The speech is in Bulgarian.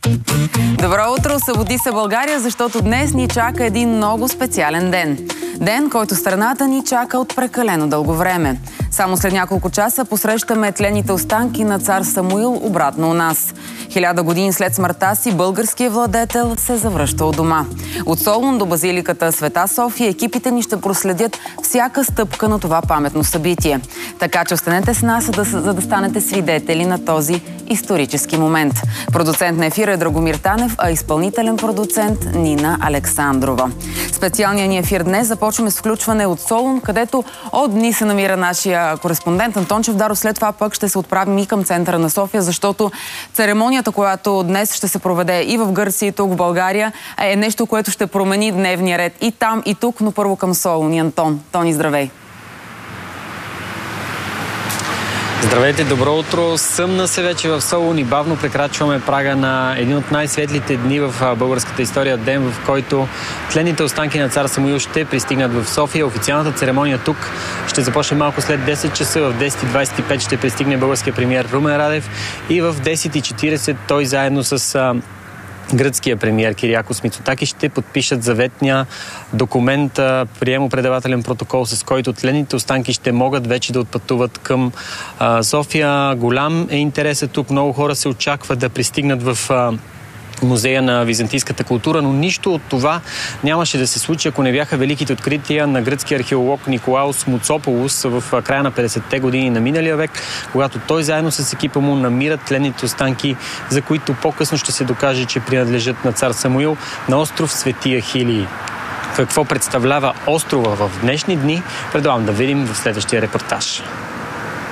Добро утро! Събуди се България, защото днес ни чака един много специален ден. Ден, който страната ни чака от прекалено дълго време. Само след няколко часа посрещаме тлените останки на цар Самуил обратно у нас. 1000 години след смъртта си българският владетел се завръща от дома. От Солун до базиликата Света София екипите ни ще проследят всяка стъпка на това паметно събитие. Така че останете с нас, за да станете свидетели на този исторически момент. Продуцент на ефира е Драгомир Танев, а изпълнителен продуцент Нина Александрова. Специалният ни ефир днес започваме с включване от Солун, където от дни се намира нашия кореспондент Антон Чавдаров. След това пък ще се отправим и към центъра на София, защото церемонията, която днес ще се проведе и в Гърция, и тук в България, е нещо, което ще промени дневния ред и там, и тук, но първо към Солун. И Антон. Тони, здравей! Здравейте, добро утро! Съмна се вече в Солун и бавно прекрачваме прага на един от най-светлите дни в българската история, ден, в който тленните останки на цар Самуил ще пристигнат в София. Официалната церемония тук ще започне малко след 10 часа. В 10:25 ще пристигне българския премиер Румен Радев и в 10:40 той заедно с гръцкия премиер Кириакос Мицотаки ще подпишат заветния документ, приемо-предавателен протокол, с който тленните останки ще могат вече да отпътуват към София. Голям е интересът тук. Много хора се очаква да пристигнат в музея на византийската култура, но нищо от това нямаше да се случи, ако не бяха великите открития на гръцкия археолог Николаус Муцополус в края на 50-те години на миналия век, когато той заедно с екипа му намират тленните останки, за които по-късно ще се докаже, че принадлежат на цар Самуил, на остров Свети Ахилий. Какво представлява острова в днешни дни, предлагам да видим в следващия репортаж.